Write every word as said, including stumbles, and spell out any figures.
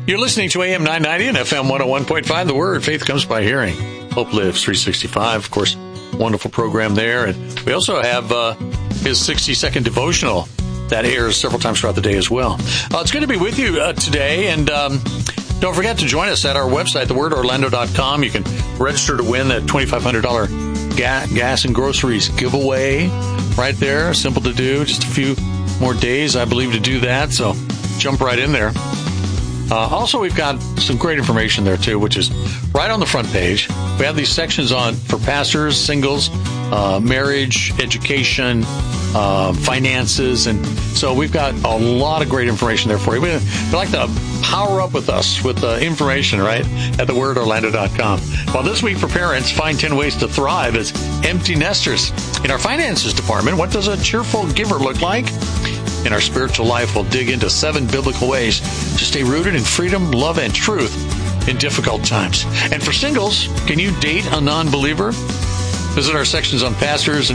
You're listening to A M nine ninety and F M one oh one point five. The Word, faith comes by hearing. Hope Lives three sixty-five, of course, wonderful program there. And we also have uh, his sixty-second devotional that airs several times throughout the day as well. Uh, it's good to be with you uh, today. And um, don't forget to join us at our website, the word orlando dot com. You can register to win that twenty-five hundred dollars ga- gas and groceries giveaway right there. Simple to do. Just a few more days, I believe, to do that. So jump right in there. Uh, also, we've got some great information there, too, which is right on the front page. We have these sections on for pastors, singles, uh, marriage, education, uh, finances. And so we've got a lot of great information there for you. We'd like to power up with us with the information, right, at the word orlando dot com. Well, this week for parents, find ten ways to thrive as empty nesters. In our finances department, what does a cheerful giver look like? In our spiritual life, we'll dig into seven biblical ways to stay rooted in freedom, love, and truth in difficult times. And for singles, can you date a non-believer? Visit our sections on pastors and